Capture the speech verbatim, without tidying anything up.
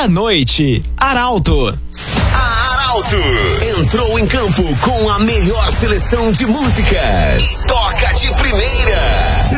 Meia-noite, Arauto. A Arauto entrou em campo com a melhor seleção de músicas. Toca de primeira.